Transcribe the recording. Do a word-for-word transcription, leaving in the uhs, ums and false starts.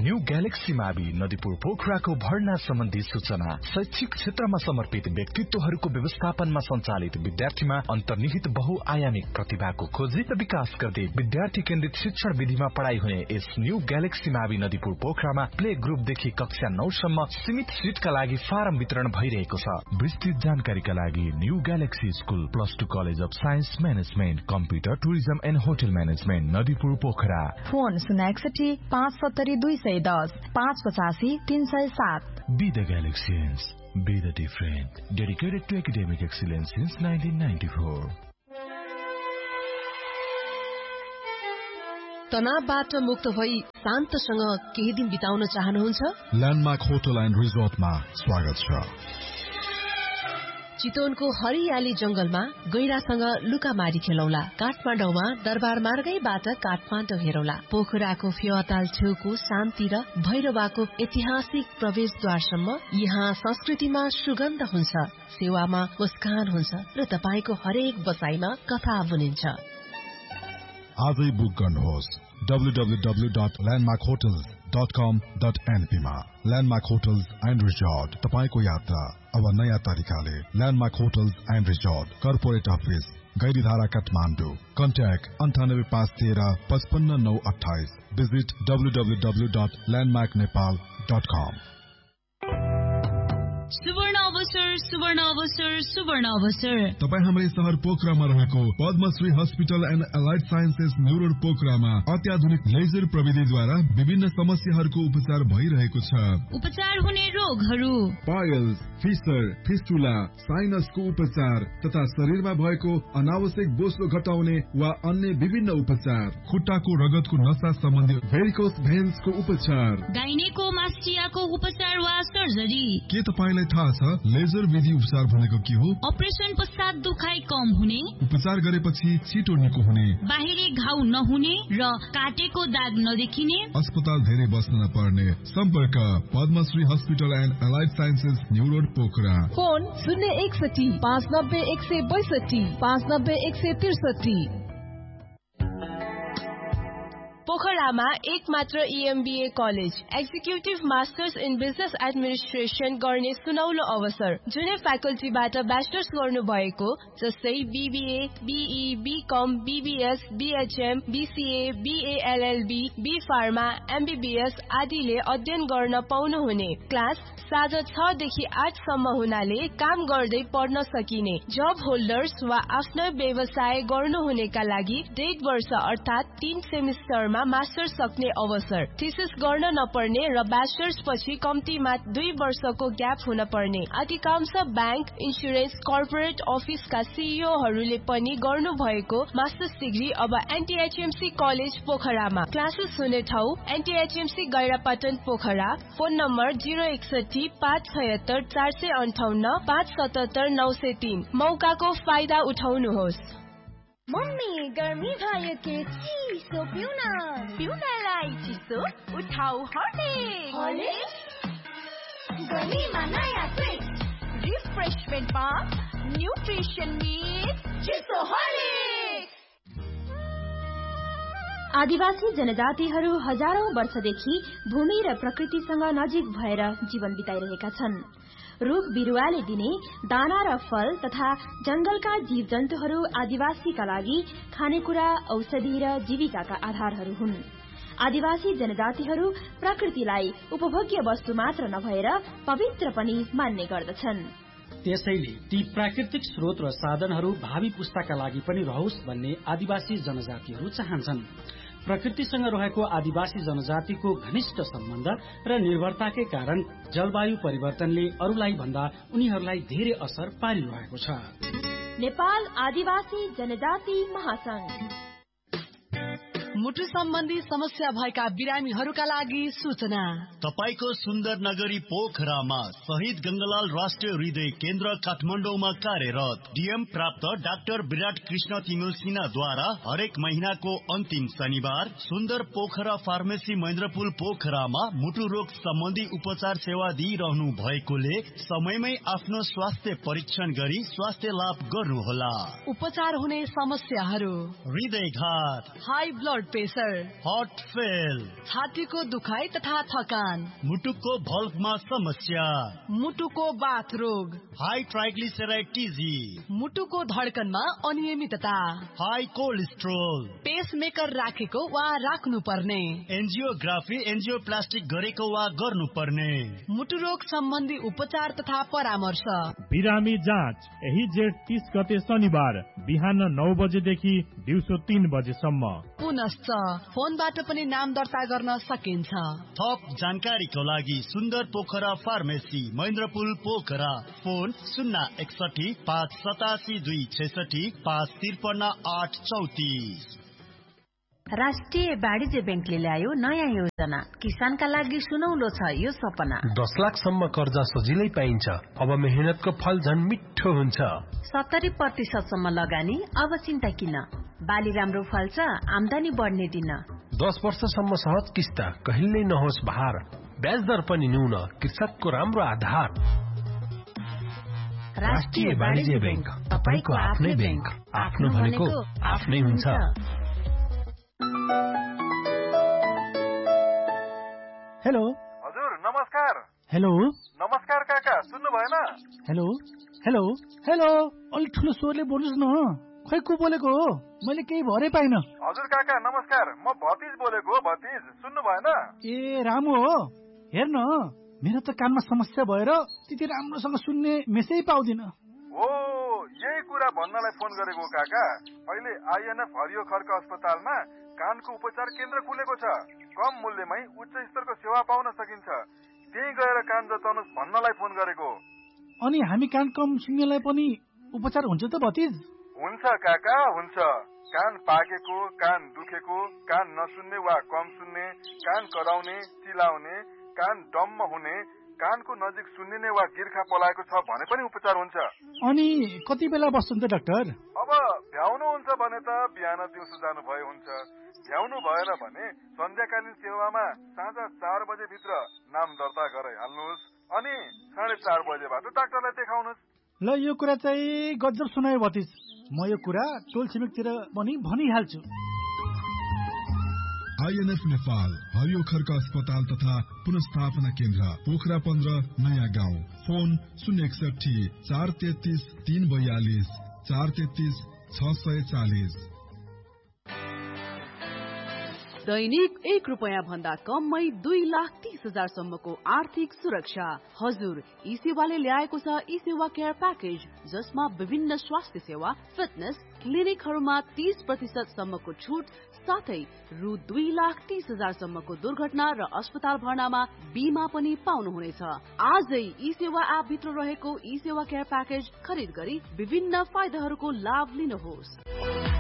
New galaxy मावि नदीपुर पोखराको भर्ना सम्बन्धी सूचना। शैक्षिक क्षेत्रमा समर्पित व्यक्तित्वहरूको व्यवस्थापनमा सञ्चालित विद्यार्थीमा अन्तर्निहित बहुआयामिक प्रतिभाको खोजी र विकास गर्दै विद्यार्थी केन्द्रित शिक्षण विधिमा पढ़ाई हुने यस न्यू ग्यालेक्सी मावि नदीपुर पोखरामा प्ले ग्रुपदेखि कक्षा नौ सम्म सीमित सीटका लागि फारम वितरण भइरहेको छ। विस्तृत जानकारीका लागि new galaxy school plus two college of science management computer tourism and hotel management Nadipur Pokhara. Phone शून्य एकसठी पाँच सत्तरी दुई सय दस पाँच पचासी तीन सय सात। Be the Galaxians, be the different. Dedicated to academic excellence since nineteen ninety-four. तनावबाट मुक्त भई शान्तसँग केही दिन बिताउन चाहनुहुन्छ? ल्यान्डमार्क होटल एन्ड रिजोर्टमा स्वागत छ। चितवनको हरियाली जंगलमा गैरासँग लुकामारी खेलौला। काठमाडौँमा दरबार मार्गैबाट काठमाडौँ हेरौला। पोखराको फेवाताल छेउको शान्ति र भैरवाको ऐतिहासिक प्रवेशद्वारसम्म यहाँ संस्कृतिमा सुगन्ध हुन्छ, सेवामा मुस्कान हुन्छ र तपाईको हरेक बसाइमा कथा बुनिन्छ। आजै बुक गर्नुहोस् W W W dot landmark hotels dot कम डट एनपी मा। ल्यान्डमार्क होटल्स एन्ड रिजोर्ट, तपाईको यात्रा अब नयाँ तरिकाले। Landmark hotels and resort, corporate office, Gairidhara Kathmandu. Contact अन्ठानब्बे पाँच तेह्र पचपन्न नौ अठाइस। Visit W W W dot landmark Nepal dot कम। सुवर्ण अवसर, सुवर्ण अवसर, सुवर्ण अवसर। तपाईँ हाम्रै शहर पोखरामा रहेको Padmashri hospital and allied sciences new road पोखरामा अत्याधुनिक लेजर प्रविधिद्वारा विभिन्न समस्याहरूको उपचार भइरहेको छ। उपचार हुने रोगहरू पायल्स, फिसर, फिस्टुला, साइनसको उपचार तथा शरीरमा भएको अनावश्यक बोसो घटाउने वा अन्य विभिन्न उपचार। खुट्टाको रगतको नसा सम्बन्धी भेरिकोस भेन्सको उपचार। गाइनेको मास्टियाको उपचार वा सर्जरी। के तपाईलाई थाहा छ लेजर विधि उपचार भनेको के हो? अपरेसन पश्चात दुखाइ कम हुने, उपचार गरेपछि छिटो निको हुने, बाहिरी घाउ नहुने र काटेको दाग नदेखिने, अस्पताल धेरै बस्न नपर्ने। सम्पर्क Padmashri hospital and allied sciences new road Pokhara. Phone शून्य एकसठी पाँच नब्बे एक सय बैसठी पाँच नब्बे एक सय त्रिसठी। पोखरामा एक मात्र ईएमबीए college, executive masters in business administration गर्ने सुनौलो अवसर। जुनै फ्याकल्टीबाट ब्याचलर्स गर्नु भएको जस्तै BBA, be, become, BBS, BHM, BCA, BLLB, be pharma, MBBS आदिले अध्ययन गर्न पाउनुहुने। क्लास साँझ छ देखि आठ सम्म हुनाले काम गर्दै पढ्न सकिने। जब होल्डर्स वा आफ्नो व्यवसाय गर्नुहुनेका लागि डेढ वर्ष अर्थात तीन सेमिस्टरमा मास्टर्स सक्ने अवसर। थीसिस गर्न नपर्ने र ब्याचलर्स पछि कम्तीमा दुई वर्षको ग्याप हुन पर्ने। अधिकांश ब्याङ्क, इन्सुरेन्स, कर्पोरेट अफिसका सीईओहरूले पनि गर्नु भएको मास्टर्स डिग्री अब एनटीएचएमसी कलेज पोखरामा। क्लासेस हुने ठाउँ एनटीएचएमसी गैरापटन पोखरा। फोन नम्बर जिरो एकसठी पाँच छयत्तर चार सय अन्ठाउन्न पाँच सतहत्तर नौ सय तीन। मौकाको फाइदा उठाउनुहोस्। मम्मी गर्मी भयो के चिसो पिउन पिउनलाई चिसो उठाउ हर्लिक्स हर्लिक्स गर्मीमा नयाँ ट्विस्ट रिफ्रेशमेन्टमा न्युट्रिसन मिक्स चिसो हर्लिक्स। आदिवासी जनजातिहरू हजारौं वर्षदेखि भूमि र प्रकृतिसँग नजिक भएर जीवन बिताइरहेका छन्। रुख बिरुवाले दिने दाना र फल तथा जंगलका जीव जन्तुहरू आदिवासीका लागि खानेकुरा, औषधि र जीविकाका आधारहरू हुन्। आदिवासी जनजातिहरू प्रकृतिलाई उपभोग्य वस्तु मात्र नभएर पवित्र पनि मान्ने गर्दछन्। त्यसैले ती प्राकृतिक स्रोत र साधनहरू भावी पुस्ताका लागि पनि रहोस् भन्ने आदिवासी जनजातिहरू चाहन्छन्। प्रकृतिसँग रहेको आदिवासी जनजातिको घनिष्ठ सम्बन्ध र निर्भरताकै कारण जलवायु परिवर्तनले अरूलाई भन्दा उनीहरूलाई धेरै असर पारिरहेको छ। नेपाल आदिवासी जनजाति महासंघ। मुटु सम्बन्धी समस्या भएका बिरामीहरूका लागि सूचना। तपाईको सुन्दर नगरी पोखरामा शहीद गंगालाल राष्ट्रिय हृदय केन्द्र काठमाडौँमा कार्यरत डीएम प्राप्त डाक्टर विराट कृष्ण तिमिल सिन्हाद्वारा हरेक महीनाको अन्तिम शनिबार सुन्दर पोखरा फार्मेसी महेन्द्रपुल पोखरामा मुटु रोग सम्बन्धी उपचार सेवा दिइरहनु भएकोले समयमै आफ्नो स्वास्थ्य परीक्षण गरी स्वास्थ्य लाभ गर्नुहोला। उपचार हुने समस्याहरू: हृदयघात, high blood pressure, heart fail, छातीको दुखाइ तथा थकान, मुटुको भल्भमा समस्या, मुटुको बाथ रोग, हाई ट्राइग्लिसराइड टिजी, मुटुको धड्कनमा अनियमितता, हाई कोलेस्ट्रोल, पेसमेकर राखेको वा राख्नु पर्ने, एन्जियोग्राफी एन्जियोप्लास्टिक गरेको वा गर्नुपर्ने, मुटु रोग सम्बन्धी उपचार तथा परामर्श। बिरामी जाँच यही जेठ तीस गते शनिबार बिहान नौ बजेदेखि दिउँसो तीन बजेसम्म। पुनश्च फोनबाट पनि नाम दर्ता गर्न सकिन्छ। थप जानकारीको लागि सुन्दर पोखरा फार्मेसी, महेन्द्रपुल पोखरा, फोन शून्य एकसठी पाँच सतासी दुई छैसठी पाँच त्रिपन्न आठ चौतिस। राष्ट्रिय वाणिज्य बैंकले ल्यायो नयाँ योजना, किसानका लागि सुनौलो छ यो सपना। दस लाखसम्म कर्जा सजिलै पाइन्छ, अब मेहनतको फल झन् मिठो हुन्छ। सत्तरी प्रतिशतसम्म लगानी, अब चिन्ता किन, बाली राम्रो फल्छ, आमदानी बढ्ने दिन। दस वर्षसम्म सहज किस्ता, कहिल्यै नहोस् भार, ब्याज दर पनि न्यून, कृषकको राम्रो आधार। राष्ट्रिय वाणिज्य बैंक, तपाईको आफ्नै बैंक, आफ्नो भनेको आफ्नै हुन्छ। हेलो हजुर, नमस्कार। हेलो नमस्कार काका, सुन्नु भएन? हेलो हेलो हेलो अलिक ठुलो स्वरले बोल्नुहोस् न। खै को बोलेको हो? मैले केही भरै पाइन। हजुर काका नमस्कार, म भतिज बोलेको हो। भतिज सुन्नु भएन? ए रामु हो। हेर्न, मेरो त कानमा समस्या भएर त्यति राम्रोसँग सुन्ने मेसै पाउँदिन। ओ, यही कुरा भन्नलाई फोन गरेको काका। अहिले आइएनएफ हरियो खर्क अस्पतालमा कानको उपचार केन्द्र खुलेको छ। कम मूल्यमै उच्च स्तरको सेवा पाउन सकिन्छ। त्यही गएर कान जचाउनुहोस् भन्नलाई फोन गरेको। अनि हामी कान कम सुन्नेलाई पनि उपचार हुन्छ त भतिज? हुन्छ काका, हुन्छ। कान पाकेको, कान दुखेको, कान नसुन्ने वा कम सुन्ने, कान कराउने, चिलाउने, कान डम्म हुने, कानको नजिक सुन्निने वा गिर्खा पलाएको छ भने पनि उपचार हुन्छ। अनि कति बेला बस्नुहुन्छ डाक्टर? अब भ्याउनु हुन्छ भने त बिहान दिउँसो जानु भए हुन्छ। भ्याउनु भएन भने सन्ध्याकालीन सेवामा साँझ चार बजे भित्र नाम दर्ता गराइहाल्नुहोस्। अनि साढे चार बजेबाट डाक्टरलाई देखाउनुहोस्। ल, यो कुरा चाहिँ गजब सुनायो भतिज। म यो कुरा टोल छिमेकतिर पनि भनिहाल्छु। आइएनएफ नेपाल हरियो खर्क अस्पताल तथा पुनस्थापना केन्द्र, पोखरा पन्ध्र, नयाँ गाउँ। फोन शून्य एकसठी चार तेत्तीस तीन बयालीस चार तेत्तीस छ सय चालिस। दैनिक एक रुपियाँ भन्दा कममै दुई लाख तीस हजार सम्मको आर्थिक सुरक्षा। हजुर, ई सेवाले ल्याएको छ ई सेवा केयर प्याकेज, जसमा विभिन्न स्वास्थ्य सेवा, फिटनेस, क्लिनिकहरूमा तीस प्रतिशत सम्मको छुट, साथै रु दुई लाख तीस हजार सम्मको दुर्घटना र अस्पताल भर्नामा बीमा पनि पाउनुहुनेछ। आजै ई सेवा एप भित्र रहेको ई सेवा केयर प्याकेज खरिद गरी विभिन्न फाइदाहरूको लाभ लिनुहोस्।